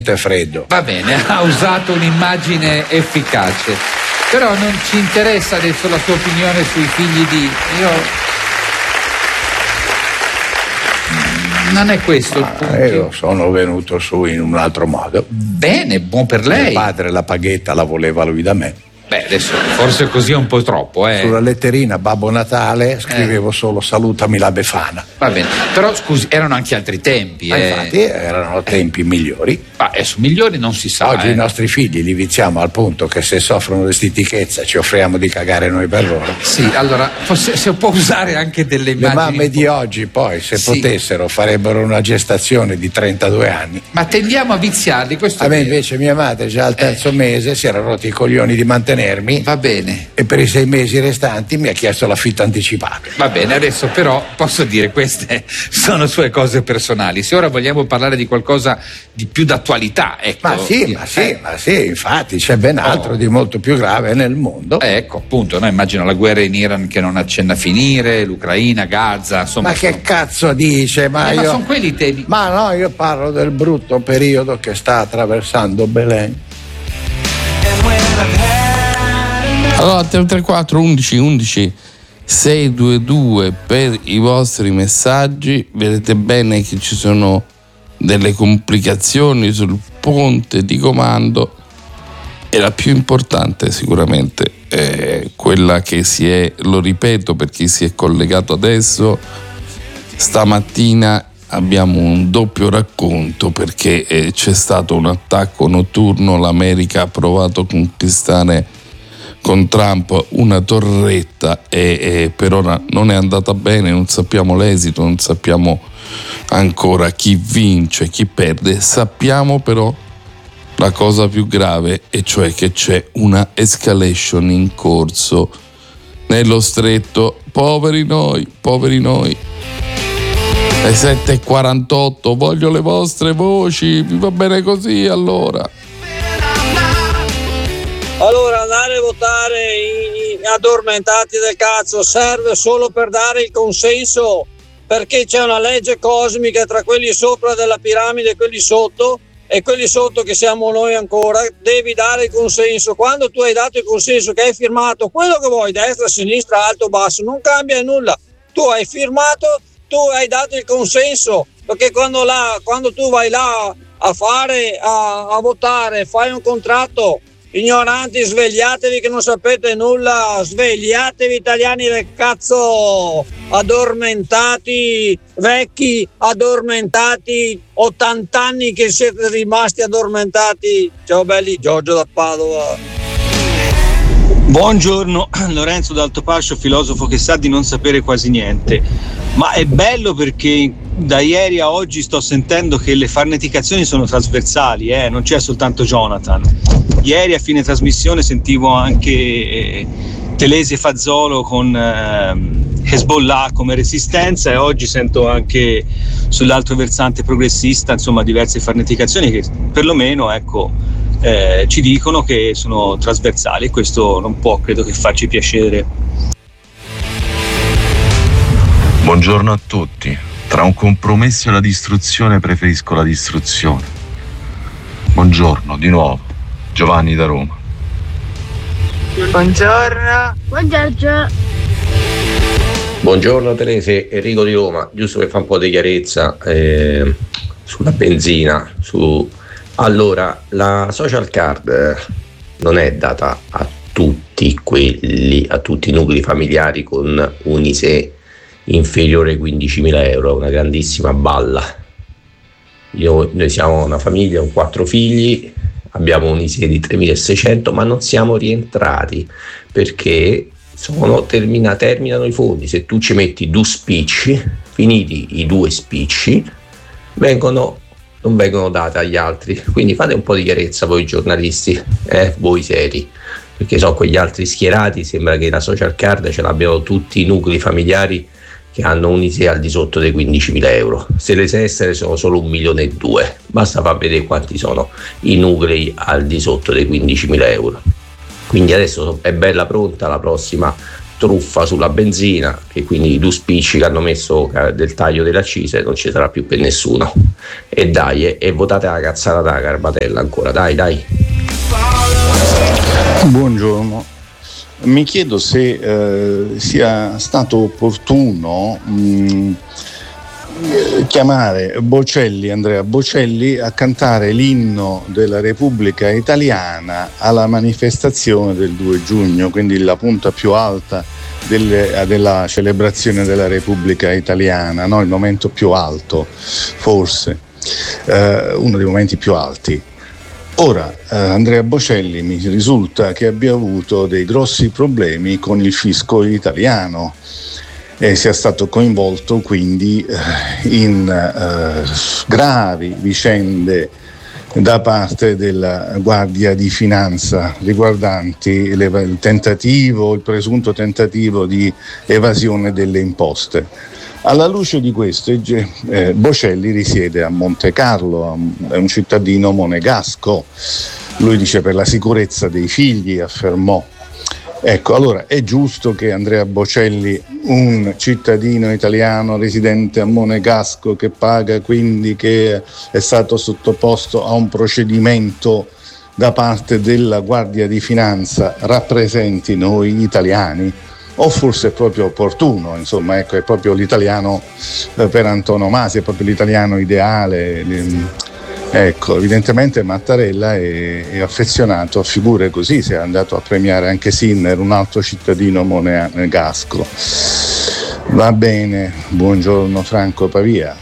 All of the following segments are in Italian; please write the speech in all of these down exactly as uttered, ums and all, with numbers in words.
freddo. Va bene, ha usato un'immagine efficace, però non ci interessa adesso la sua opinione sui figli di... Io... Non è questo il punto. Ah, io sono venuto su in un altro modo. Bene, buon per lei. Mio padre la paghetta la voleva lui da me. Beh, adesso forse così è un po' troppo, eh. Sulla letterina Babbo Natale scrivevo eh. solo salutami la Befana. Va bene, però scusi, erano anche altri tempi. Ma eh. infatti erano tempi eh. migliori. Ma adesso migliori non si sa. Oggi eh. i nostri figli li viziamo al punto che se soffrono di stitichezza ci offriamo di cagare noi per loro. Sì, allora, se, se può usare anche delle immagini. Le mamme di oggi poi, se sì. potessero, farebbero una gestazione di trentadue anni. Ma tendiamo a viziarli, questo a me invece mia madre già al terzo eh. mese si era rotti i coglioni di mantenermi. Va bene. E per i sei mesi restanti mi ha chiesto l'affitto anticipato. Va bene, adesso però posso dire queste sono sue cose personali. Se ora vogliamo parlare di qualcosa di più d'attualità, ecco. Ma sì, ma sì, eh. ma sì, infatti c'è ben altro oh. di molto più grave nel mondo. Eh, ecco, appunto, no? Immagino la guerra in Iran che non accenna a finire, l'Ucraina, Gaza, insomma. Ma che cazzo dice? Ma, eh, io... ma sono quelli i temi. Ma no, io parlo del brutto periodo che sta attraversando Belen. Allora tre tre quattro undici undici sei due due per i vostri messaggi. Vedete bene che ci sono delle complicazioni sul ponte di comando e la più importante sicuramente è quella che si è, lo ripeto per chi si è collegato adesso, stamattina abbiamo un doppio racconto perché eh, c'è stato un attacco notturno, l'America ha provato a conquistare con Trump una torretta e, e per ora non è andata bene, non sappiamo l'esito, non sappiamo ancora chi vince, chi perde. Sappiamo però la cosa più grave, e cioè che c'è una escalation in corso nello stretto. Poveri noi, poveri noi. Le sette e quarantotto, voglio le vostre voci, vi va bene così allora? Allora, andare a votare i addormentati del cazzo serve solo per dare il consenso, perché c'è una legge cosmica tra quelli sopra della piramide e quelli sotto, e quelli sotto che siamo noi ancora, devi dare il consenso. Quando tu hai dato il consenso, che hai firmato quello che vuoi, destra, sinistra, alto, basso, non cambia nulla. Tu hai firmato, tu hai dato il consenso, perché quando, là, quando tu vai là a fare, a, a votare, fai un contratto. Ignoranti, svegliatevi che non sapete nulla, svegliatevi italiani del cazzo, addormentati, vecchi, addormentati, ottanta anni che siete rimasti addormentati. Ciao belli, Giorgio da Padova. Buongiorno, Lorenzo d'Altopascio, filosofo che sa di non sapere quasi niente. Ma è bello perché da ieri a oggi sto sentendo che le farneticazioni sono trasversali, eh? Non c'è soltanto Jonathan. Ieri a fine trasmissione sentivo anche eh, Telesi e Fazzolo con eh, Hezbollah come resistenza, e oggi sento anche sull'altro versante progressista, insomma, diverse farneticazioni che perlomeno, ecco, eh, ci dicono che sono trasversali, e questo non può, credo, che farci piacere. Buongiorno a tutti. Tra un compromesso e la distruzione preferisco la distruzione. Buongiorno di nuovo, Giovanni da Roma. Buongiorno. Buongiorno. Buongiorno Terese, Enrico di Roma. Giusto per fare un po' di chiarezza eh, sulla benzina. Su... Allora, la social card non è data a tutti quelli, a tutti i nuclei familiari con un I S E E inferiore ai quindicimila euro, una grandissima balla. Io, noi siamo una famiglia con quattro figli, abbiamo un I S E E di tremilaseicento, ma non siamo rientrati perché sono termina, terminano i fondi. Se tu ci metti due spicci, finiti i due spicci, vengono, non vengono date agli altri. Quindi fate un po' di chiarezza voi giornalisti, eh, voi seri, perché so quegli altri schierati sembra che la social card ce l'abbiano tutti i nuclei familiari che hanno un I S E E al di sotto dei quindicimila euro. Se le estere sono solo un milione e due, basta far vedere quanti sono i nuclei al di sotto dei quindicimila euro. Quindi adesso è bella pronta la prossima truffa sulla benzina, che quindi i due spicci che hanno messo del taglio delle accise non ci sarà più per nessuno. E dai, e, e votate la cazzata da Carbatella ancora, dai dai. Buongiorno, mi chiedo se eh, sia stato opportuno mh, chiamare Bocelli, Andrea Bocelli, a cantare l'inno della Repubblica Italiana alla manifestazione del due giugno, quindi la punta più alta delle, della celebrazione della Repubblica Italiana, no? Il momento più alto, forse, eh, uno dei momenti più alti. Ora, eh, Andrea Bocelli mi risulta che abbia avuto dei grossi problemi con il fisco italiano e sia stato coinvolto quindi eh, in eh, gravi vicende da parte della Guardia di Finanza riguardanti il tentativo, il presunto tentativo di evasione delle imposte. Alla luce di questo, eh, Bocelli risiede a Monte Carlo, è un cittadino monegasco. Lui dice per la sicurezza dei figli, affermò. Ecco, allora è giusto che Andrea Bocelli, un cittadino italiano residente a Monegasco che paga, quindi che è stato sottoposto a un procedimento da parte della Guardia di Finanza, rappresenti noi italiani? O forse è proprio opportuno, insomma, ecco, è proprio l'italiano eh, per antonomasia, è proprio l'italiano ideale. Ecco, evidentemente Mattarella è, è affezionato a figure così, si è andato a premiare anche Sinner, un altro cittadino monegasco. Va bene, buongiorno Franco Pavia.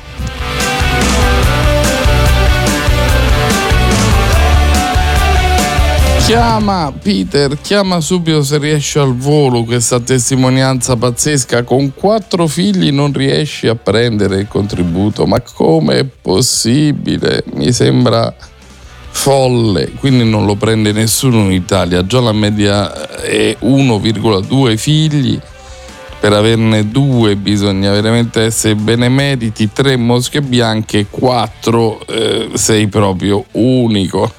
Chiama Peter, chiama subito se riesci al volo questa testimonianza pazzesca. Con quattro figli non riesci a prendere il contributo, ma come è possibile? Mi sembra folle, quindi non lo prende nessuno in Italia. Già la media è uno virgola due figli, per averne due bisogna veramente essere benemeriti, tre mosche bianche, quattro eh, sei proprio unico.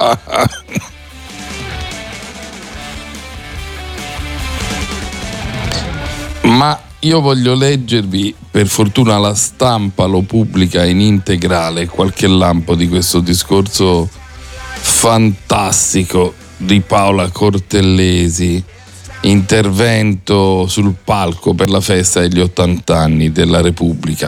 Ma io voglio leggervi, per fortuna la stampa lo pubblica in integrale, qualche lampo di questo discorso fantastico di Paola Cortellesi, intervento sul palco per la festa degli ottanta anni della Repubblica.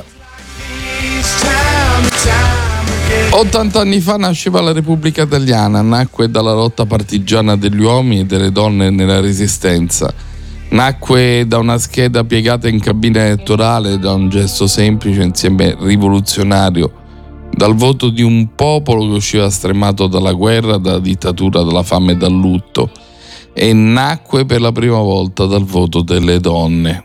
ottanta anni fa nasceva la Repubblica Italiana, nacque dalla lotta partigiana degli uomini e delle donne nella Resistenza. Nacque da una scheda piegata in cabina elettorale, da un gesto semplice insieme rivoluzionario, dal voto di un popolo che usciva stremato dalla guerra, dalla dittatura, dalla fame e dal lutto, e nacque per la prima volta dal voto delle donne.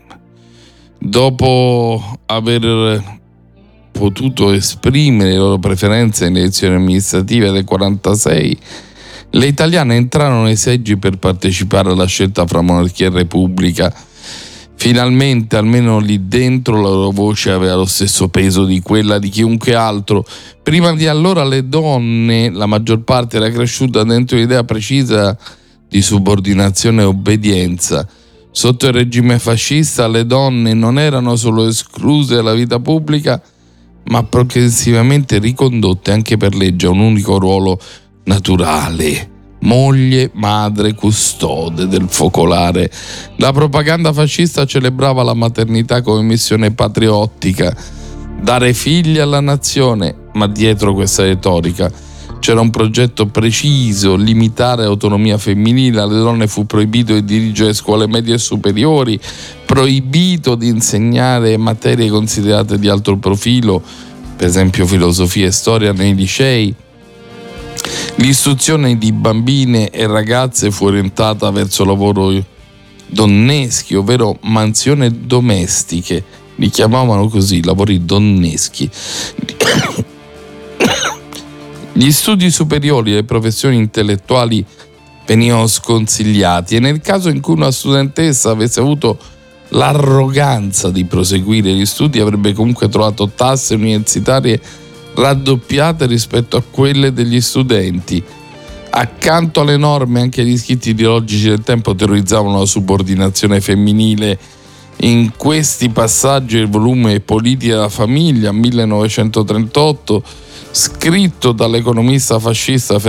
Dopo aver potuto esprimere le loro preferenze nelle elezioni amministrative del quarantasei, le italiane entrarono nei seggi per partecipare alla scelta fra monarchia e repubblica. Finalmente, almeno lì dentro, la loro voce aveva lo stesso peso di quella di chiunque altro. Prima di allora le donne, la maggior parte era cresciuta dentro l'idea precisa di subordinazione e obbedienza. Sotto il regime fascista le donne non erano solo escluse dalla vita pubblica, ma progressivamente ricondotte anche per legge a un unico ruolo naturale: moglie, madre, custode del focolare. La propaganda fascista celebrava la maternità come missione patriottica, dare figli alla nazione, ma dietro questa retorica c'era un progetto preciso: limitare l'autonomia femminile. Alle donne fu proibito di dirigere scuole medie e superiori, proibito di insegnare materie considerate di alto profilo, per esempio filosofia e storia, nei licei. L'istruzione di bambine e ragazze fu orientata verso lavoro donneschi, ovvero mansioni domestiche, li chiamavano così, lavori donneschi. Gli studi superiori e le professioni intellettuali venivano sconsigliati, e nel caso in cui una studentessa avesse avuto l'arroganza di proseguire gli studi avrebbe comunque trovato tasse universitarie raddoppiate rispetto a quelle degli studenti. Accanto alle norme, anche gli scritti ideologici del tempo terrorizzavano la subordinazione femminile. In questi passaggi il volume Politica della famiglia, millenovecentotrentotto, scritto dall'economista fascista